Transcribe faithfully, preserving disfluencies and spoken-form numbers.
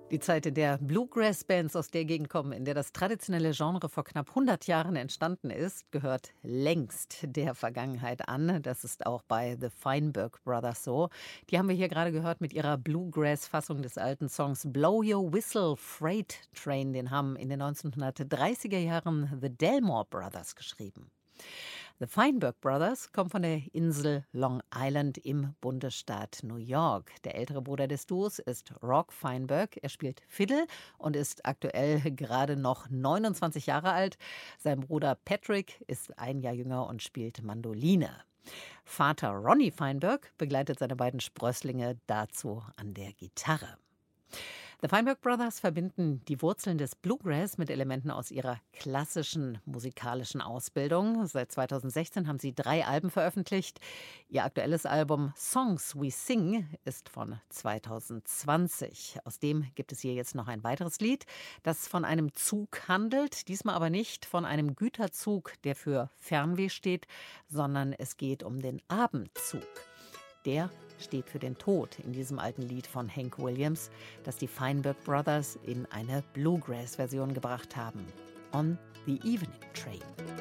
Die Zeit, in der Bluegrass-Bands aus der Gegend kommen, in der das traditionelle Genre vor knapp hundert Jahren entstanden ist, gehört längst der Vergangenheit an. Das ist auch bei The Feinberg Brothers so. Die haben wir hier gerade gehört mit ihrer Bluegrass-Fassung des alten Songs Blow Your Whistle Freight Train. Den haben in den neunzehnhundertdreißiger Jahren The Delmore Brothers geschrieben. The Feinberg Brothers kommen von der Insel Long Island im Bundesstaat New York. Der ältere Bruder des Duos ist Rock Feinberg. Er spielt Fiddle und ist aktuell gerade noch neunundzwanzig Jahre alt. Sein Bruder Patrick ist ein Jahr jünger und spielt Mandoline. Vater Ronnie Feinberg begleitet seine beiden Sprösslinge dazu an der Gitarre. The Feinberg Brothers verbinden die Wurzeln des Bluegrass mit Elementen aus ihrer klassischen musikalischen Ausbildung. Seit zweitausendsechzehn haben sie drei Alben veröffentlicht. Ihr aktuelles Album Songs We Sing ist von zweitausendzwanzig. Aus dem gibt es hier jetzt noch ein weiteres Lied, das von einem Zug handelt. Diesmal aber nicht von einem Güterzug, der für Fernweh steht, sondern es geht um den Abendzug. Der steht für den Tod in diesem alten Lied von Hank Williams, das die Feinberg Brothers in eine Bluegrass-Version gebracht haben. On the Evening Train.